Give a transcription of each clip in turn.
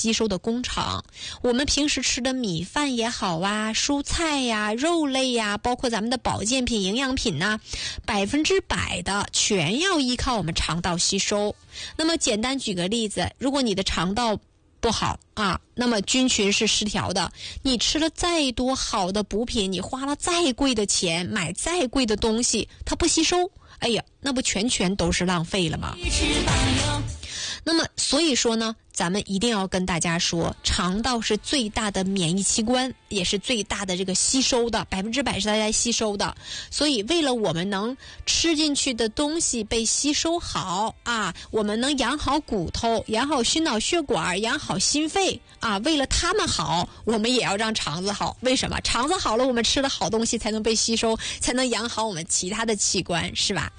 吸收的工厂。我们平时吃的米饭也好啊，蔬菜呀、肉类呀，包括咱们的保健品、营养品呐，100%的全要依靠我们肠道吸收。那么简单举个例子，如果你的肠道不好啊，那么菌群是失调的，你吃了再多好的补品，你花了再贵的钱买再贵的东西，它不吸收，哎呀，那不全都是浪费了吗？那么所以说呢，咱们一定要跟大家说，肠道是最大的免疫器官，也是最大的这个吸收的，100%是大家吸收的。所以为了我们能吃进去的东西被吸收好啊，我们能养好骨头，养好心脑血管，养好心肺啊，为了他们好，我们也要让肠子好。为什么？肠子好了，我们吃的好东西才能被吸收，才能养好我们其他的器官，是吧？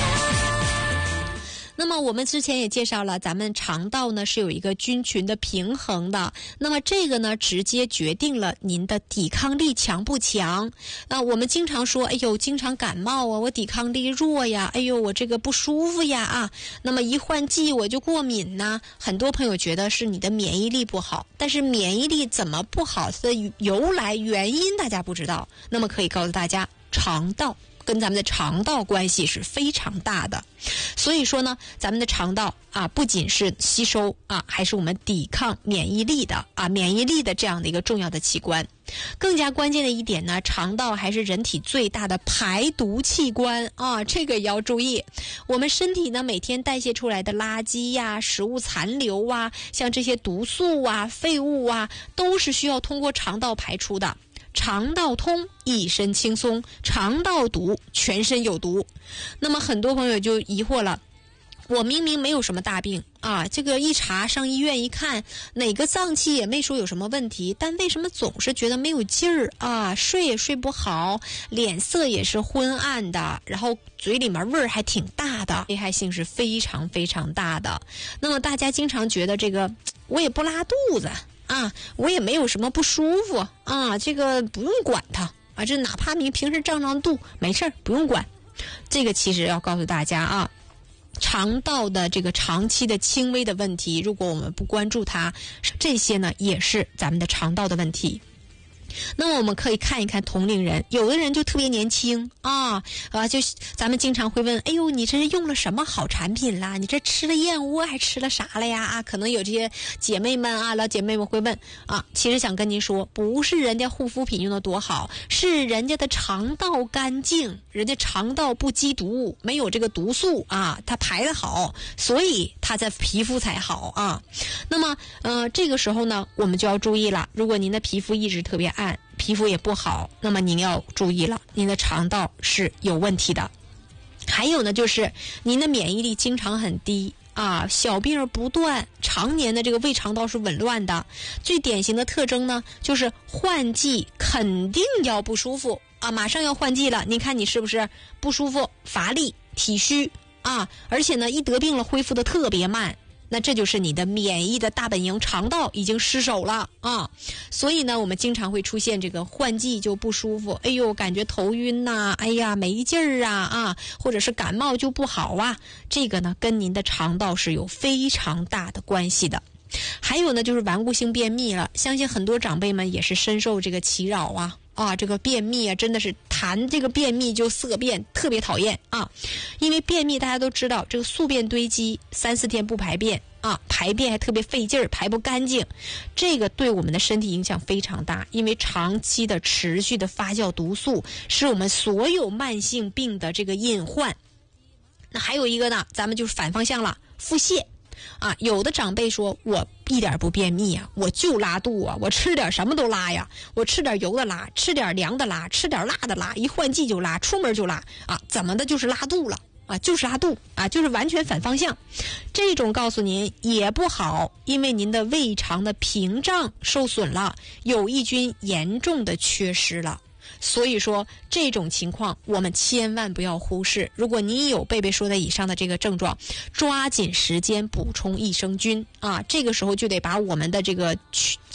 那么我们之前也介绍了，咱们肠道呢是有一个菌群的平衡的，那么这个呢直接决定了您的抵抗力强不强。我们经常说，哎呦，经常感冒啊，我抵抗力弱呀，哎呦，我这个不舒服呀啊，那么一换季我就过敏呐。很多朋友觉得是你的免疫力不好，但是免疫力怎么不好的由来原因大家不知道，那么可以告诉大家，肠道跟咱们的肠道关系是非常大的。所以说呢，咱们的肠道啊，不仅是吸收啊，还是我们抵抗免疫力的这样的一个重要的器官。更加关键的一点呢，肠道还是人体最大的排毒器官啊，这个也要注意。我们身体呢，每天代谢出来的垃圾呀、食物残留啊，像这些毒素啊、废物啊，都是需要通过肠道排出的。肠道通，一身轻松；肠道堵，全身有毒。那么很多朋友就疑惑了，我明明没有什么大病啊，这个一查上医院一看，哪个脏器也没说有什么问题，但为什么总是觉得没有劲儿啊，睡也睡不好，脸色也是昏暗的，然后嘴里面味儿还挺大的，危害性是非常非常大的。那么大家经常觉得这个我也不拉肚子啊，我也没有什么不舒服啊，这个不用管它啊，这哪怕你平时胀肚没事儿，不用管。这个其实要告诉大家啊，肠道的这个长期的轻微的问题，如果我们不关注它，这些呢也是咱们的肠道的问题。那么我们可以看一看同龄人，有的人就特别年轻就咱们经常会问，哎呦，你这是用了什么好产品啦？你这吃了燕窝还吃了啥了呀？啊，可能有这些姐妹们啊，老姐妹们会问啊，其实想跟您说，不是人家护肤品用的多好，是人家的肠道干净，人家肠道不积毒，没有这个毒素啊，它排得好，所以它的皮肤才好啊。那么这个时候呢，我们就要注意了，如果您的皮肤一直特别暗，皮肤也不好，那么您要注意了，您的肠道是有问题的。还有呢，就是您的免疫力经常很低啊，小病不断，常年的这个胃肠道是紊乱的。最典型的特征呢，就是换季肯定要不舒服啊，马上要换季了，你看你是不是不舒服、乏力、体虚啊？而且呢，一得病了恢复的特别慢。那这就是你的免疫的大本营肠道已经失守了啊，所以呢，我们经常会出现这个换季就不舒服，哎呦，感觉头晕呐，哎呀，没劲儿啊，或者是感冒就不好啊，这个呢，跟您的肠道是有非常大的关系的。还有呢，就是顽固性便秘了，相信很多长辈们也是深受这个其扰啊，这个便秘啊，真的是谈这个便秘就色变，特别讨厌啊！因为便秘大家都知道，这个宿便堆积，3-4天不排便啊，排便还特别费劲儿，排不干净，这个对我们的身体影响非常大。因为长期的持续的发酵毒素，是我们所有慢性病的这个隐患。那还有一个呢，咱们就是反方向了，腹泻。啊，有的长辈说，我一点不便秘啊，我就拉肚啊，我吃点什么都拉呀，我吃点油的拉，吃点凉的拉，吃点辣的拉，一换季就拉，出门就拉啊，怎么的就是拉肚了啊，就是拉肚啊，就是完全反方向。这种告诉您也不好，因为您的胃肠的屏障受损了，有益菌严重的缺失了。所以说这种情况我们千万不要忽视，如果您有贝贝说的以上的这个症状，抓紧时间补充益生菌啊，这个时候就得把我们的这个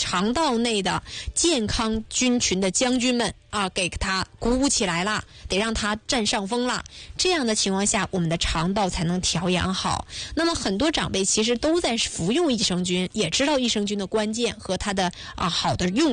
肠道内的健康菌群的将军们啊，给它鼓舞起来了，得让它占上风了。这样的情况下，我们的肠道才能调养好。那么很多长辈其实都在服用益生菌，也知道益生菌的关键和它的好的用